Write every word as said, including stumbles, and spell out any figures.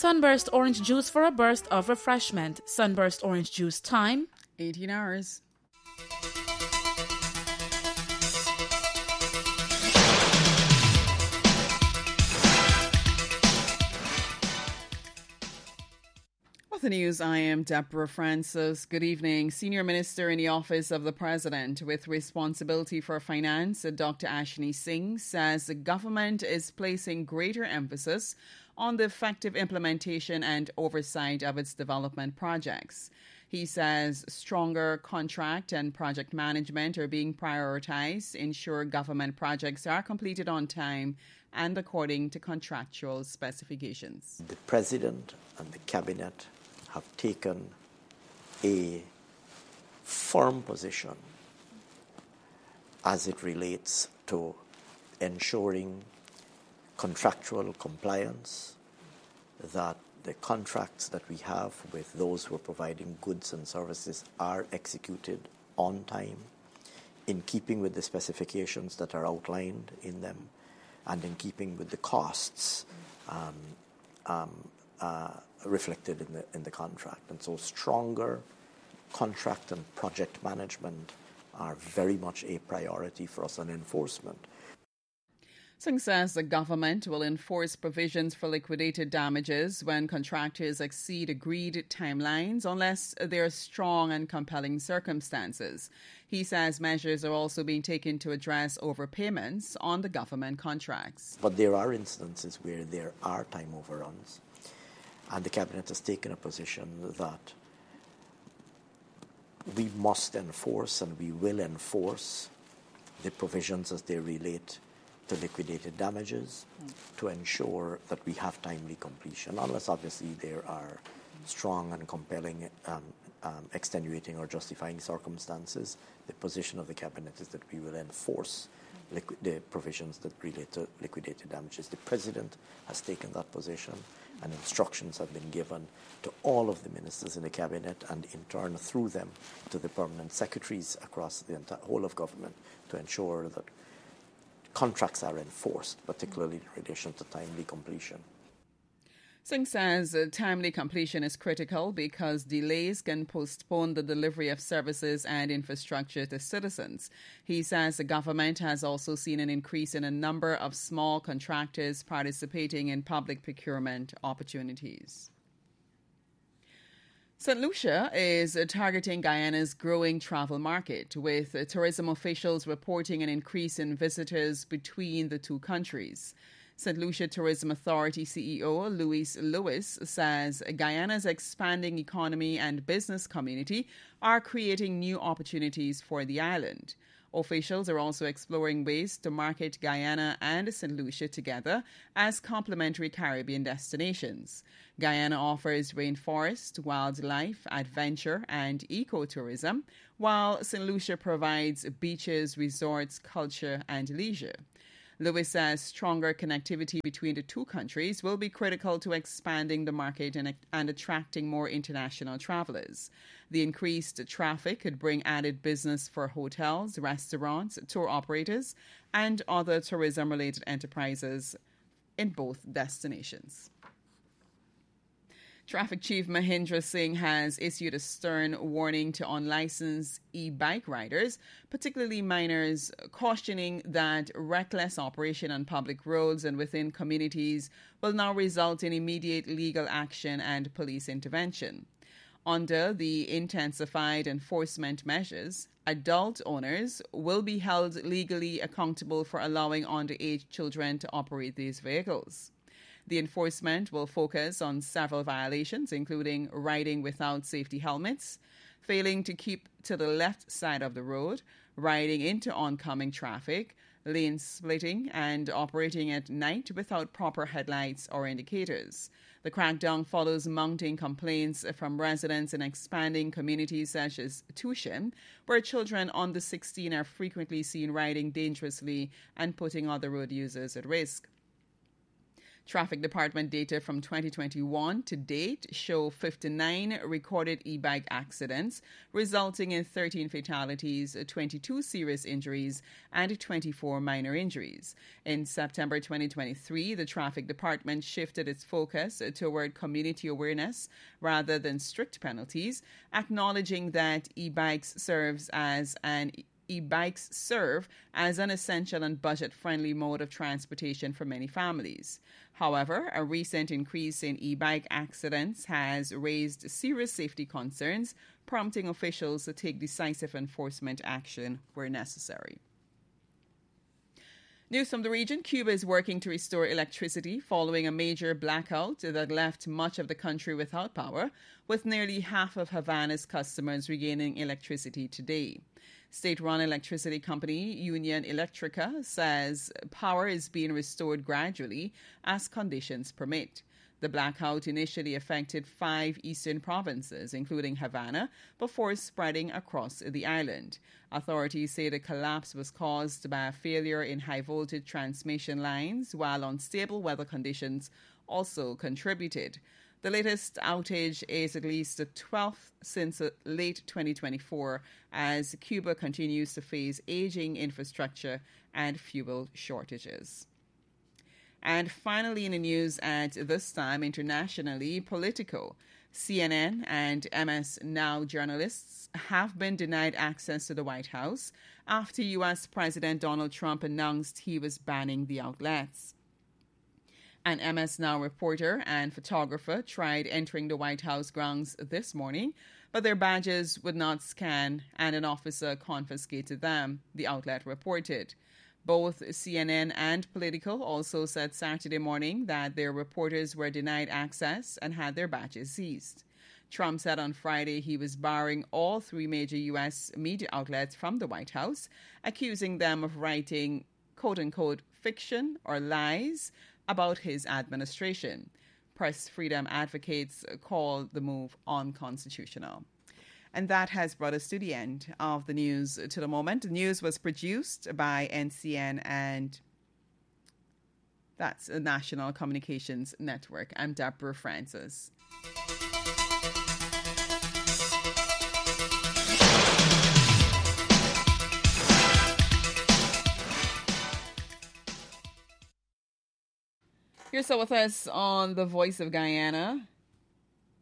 Sunburst orange juice for a burst of refreshment. Sunburst orange juice time, eighteen hours. With the news, I am Deborah Francis. Good evening. Senior Minister in the Office of the President with responsibility for finance, Doctor Ashni Singh, says the government is placing greater emphasis on the effective implementation and oversight of its development projects. He says stronger contract and project management are being prioritized to ensure government projects are completed on time and according to contractual specifications. The President and the Cabinet have taken a firm position as it relates to ensuring contractual compliance, that the contracts that we have with those who are providing goods and services are executed on time, in keeping with the specifications that are outlined in them, and in keeping with the costs um, um, uh, reflected in the in the contract. And so stronger contract and project management are very much a priority for us on enforcement. Singh says the government will enforce provisions for liquidated damages when contractors exceed agreed timelines unless there are strong and compelling circumstances. He says measures are also being taken to address overpayments on the government contracts. But there are instances where there are time overruns, and the Cabinet has taken a position that we must enforce, and we will enforce the provisions as they relate to liquidated damages mm. to ensure that we have timely completion, unless obviously there are strong and compelling um, um, extenuating or justifying circumstances. The position of the Cabinet is that we will enforce liqu- the provisions that relate to liquidated damages. The President has taken that position, and instructions have been given to all of the ministers in the Cabinet and in turn through them to the permanent secretaries across the entire whole of government to ensure that contracts are enforced, particularly in relation to timely completion. Singh says uh, timely completion is critical because delays can postpone the delivery of services and infrastructure to citizens. He says the government has also seen an increase in a number of small contractors participating in public procurement opportunities. Saint Lucia is targeting Guyana's growing travel market, with tourism officials reporting an increase in visitors between the two countries. Saint Lucia Tourism Authority C E O Luis Lewis says Guyana's expanding economy and business community are creating new opportunities for the island. Officials are also exploring ways to market Guyana and Saint Lucia together as complementary Caribbean destinations. Guyana offers rainforest, wildlife, adventure, and ecotourism, while Saint Lucia provides beaches, resorts, culture, and leisure. Lewis says stronger connectivity between the two countries will be critical to expanding the market and, and attracting more international travelers. The increased traffic could bring added business for hotels, restaurants, tour operators, and other tourism-related enterprises in both destinations. Traffic Chief Mahindra Singh has issued a stern warning to unlicensed e-bike riders, particularly minors, cautioning that reckless operation on public roads and within communities will now result in immediate legal action and police intervention. Under the intensified enforcement measures, adult owners will be held legally accountable for allowing underage children to operate these vehicles. The enforcement will focus on several violations, including riding without safety helmets, failing to keep to the left side of the road, riding into oncoming traffic, lane splitting, and operating at night without proper headlights or indicators. The crackdown follows mounting complaints from residents in expanding communities such as Tushin, where children under sixteen are frequently seen riding dangerously and putting other road users at risk. Traffic Department data from twenty twenty-one to date show fifty-nine recorded e-bike accidents, resulting in thirteen fatalities, twenty-two serious injuries, and twenty-four minor injuries. In September twenty twenty-three, the Traffic Department shifted its focus toward community awareness rather than strict penalties, acknowledging that e-bikes serves as an E-bikes serve as an essential and budget-friendly mode of transportation for many families. However, a recent increase in e-bike accidents has raised serious safety concerns, prompting officials to take decisive enforcement action where necessary. News from the region. Cuba is working to restore electricity following a major blackout that left much of the country without power, with nearly half of Havana's customers regaining electricity today. State-run electricity company Union Electrica says power is being restored gradually as conditions permit. The blackout initially affected five eastern provinces, including Havana, before spreading across the island. Authorities say the collapse was caused by a failure in high-voltage transmission lines, while unstable weather conditions also contributed. The latest outage is at least the twelfth since late twenty twenty-four, as Cuba continues to face aging infrastructure and fuel shortages. And finally in the news at this time internationally, Politico, C N N and M S Now journalists have been denied access to the White House after U S President Donald Trump announced he was banning the outlets. An M S Now reporter and photographer tried entering the White House grounds this morning, but their badges would not scan and an officer confiscated them, the outlet reported. Both C N N and Politico also said Saturday morning that their reporters were denied access and had their badges seized. Trump said on Friday he was barring all three major U S media outlets from the White House, accusing them of writing quote-unquote fiction or lies about his administration. Press freedom advocates call the move unconstitutional. And that has brought us to the end of the news to the moment. The news was produced by N C N, and that's a National Communications Network. I'm Deborah Francis. You're still with us on The Voice of Guyana.